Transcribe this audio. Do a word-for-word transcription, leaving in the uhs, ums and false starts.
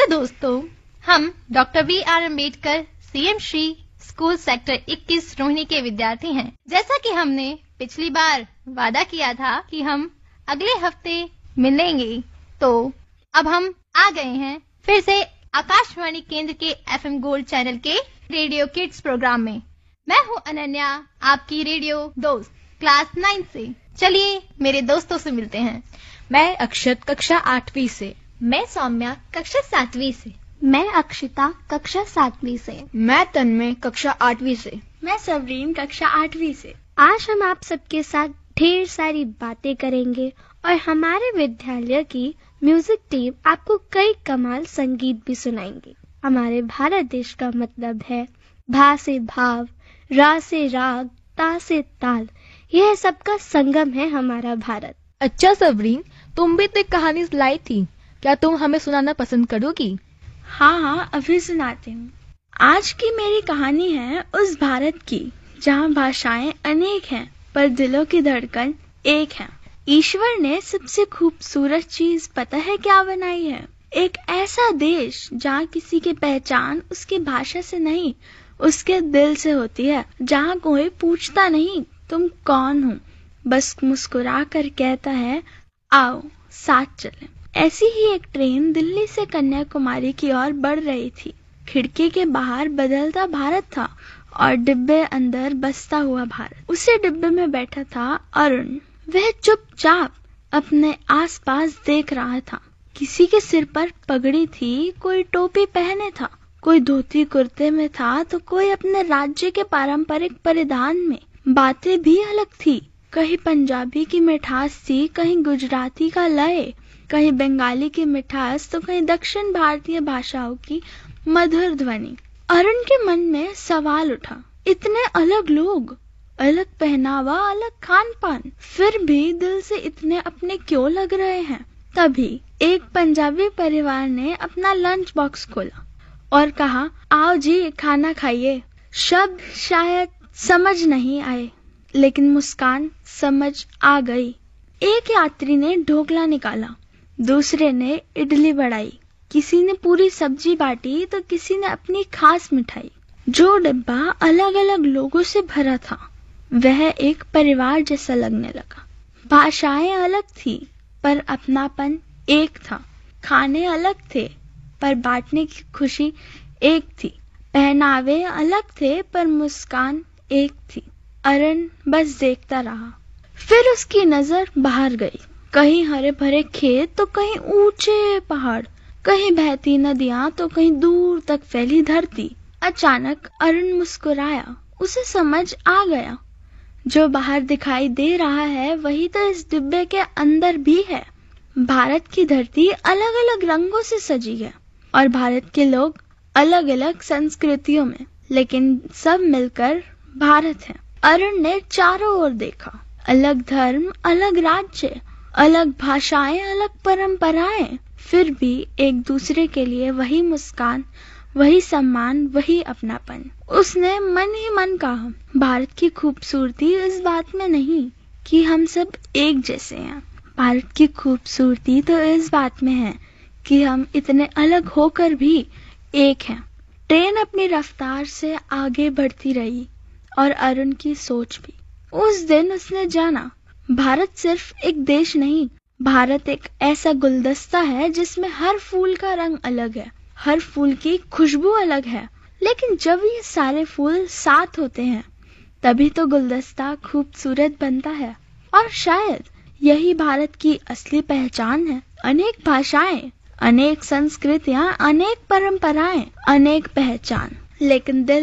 Hello दोस्तों, हम doctor B are Ambedkar CM Shri school sector इक्कीस रोहिणी के विद्यार्थी हैं। जैसा कि हमने पिछली बार वादा किया था कि हम अगले हफ्ते मिलेंगे, तो अब हम आ गए हैं फिर से आकाशवाणी केंद्र के एफएम गोल्ड चैनल के रेडियो किड्स प्रोग्राम में। मैं हूं अनन्या, आपकी रेडियो दोस्त क्लास नाइन से। चलिए मेरे दोस्तों से मिलते हैं। मैं अक्षत कक्षा आठवीं से। मैं सौम्या कक्षा सातवीं से। मैं अक्षिता कक्षा सातवीं से। मैं तन्मय कक्षा आठवीं से। मैं सबरीन कक्षा आठवीं से। आज हम आप सबके साथ ढेर सारी बातें करेंगे और हमारे विद्यालय की म्यूजिक टीम आपको कई कमाल संगीत भी सुनाएंगे। हमारे भारत देश का मतलब है भा से भाव, रा से राग, ता से ताल। यह सबका संगम है हमारा भारत। अच्छा सबरीन, तुम भी तो एक कहानी लाई थी, क्या तुम हमें सुनाना पसंद करोगी? हाँ हाँ अभी सुनाती हूँ। आज की मेरी कहानी है उस भारत की जहाँ भाषाएं अनेक हैं पर दिलों की धड़कन एक है। ईश्वर ने सबसे खूबसूरत चीज पता है क्या बनाई है? एक ऐसा देश जहाँ किसी की पहचान उसकी भाषा से नहीं उसके दिल से होती है, जहाँ कोई पूछता नहीं तुम कौन हो, बस मुस्कुरा कर कहता है आओ साथ चलें। ऐसी ही एक ट्रेन दिल्ली से कन्याकुमारी की ओर बढ़ रही थी। खिड़की के बाहर बदलता भारत था और डिब्बे अंदर बसता हुआ भारत। उसी डिब्बे में बैठा था अरुण। वह चुपचाप अपने आसपास देख रहा था। किसी के सिर पर पगड़ी थी, कोई टोपी पहने था, कोई धोती कुर्ते में था, तो कोई अपने राज्य के पारंपरिक परिधान में। बातें भी अलग थी, कहीं पंजाबी की मिठास थी, कहीं गुजराती का लय, कहीं बंगाली की मिठास, तो कहीं दक्षिण भारतीय भाषाओं की मधुर ध्वनि। अरुण के मन में सवाल उठा, इतने अलग लोग, अलग पहनावा, अलग खान पान, फिर भी दिल से इतने अपने क्यों लग रहे हैं? तभी एक पंजाबी परिवार ने अपना लंच बॉक्स खोला और कहा आओ जी खाना खाइए। शब्द शायद समझ नहीं आए, लेकिन मुस्कान समझ आ गई। एक यात्री ने ढोकला निकाला, दूसरे ने इडली बढ़ाई, किसी ने पूरी सब्जी बांटी तो किसी ने अपनी खास मिठाई। जो डिब्बा अलग अलग लोगों से भरा था वह एक परिवार जैसा लगने लगा। भाषाएं अलग थी पर अपनापन एक था। खाने अलग थे पर बांटने की खुशी एक थी। पहनावे अलग थे पर मुस्कान एक थी। अरुण बस देखता रहा। फिर उसकी नजर बाहर गई। कहीं हरे भरे खेत तो कहीं ऊंचे पहाड़, कहीं बहती नदियां तो कहीं दूर तक फैली धरती। अचानक अरुण मुस्कुराया। उसे समझ आ गया, जो बाहर दिखाई दे रहा है वही तो इस डिब्बे के अंदर भी है। भारत की धरती अलग अलग रंगों से सजी है और भारत के लोग अलग अलग संस्कृतियों में, लेकिन सब मिलकर भारत है। अरुण ने चारों ओर देखा। अलग धर्म, अलग राज्य, अलग भाषाएं, अलग परंपराएं, फिर भी एक दूसरे के लिए वही मुस्कान, वही सम्मान, वही अपनापन। उसने मन ही मन कहा, भारत की खूबसूरती इस बात में नहीं कि हम सब एक जैसे हैं। भारत की खूबसूरती तो इस बात में है कि हम इतने अलग होकर भी एक हैं। ट्रेन अपनी रफ्तार से आगे बढ़ती रही और अरुण की सोच भी। उस दिन उसने जाना, भारत सिर्फ एक देश नहीं, भारत एक ऐसा गुलदस्ता है जिसमें हर फूल का रंग अलग है, हर फूल की खुशबू अलग है। लेकिन जब ये सारे फूल साथ होते हैं तभी तो गुलदस्ता खूबसूरत बनता है। और शायद यही भारत की असली पहचान है। अनेक भाषाएं, अनेक संस्कृतियां, अनेक परंपराएं, अनेक पहचान, लेकिन दिल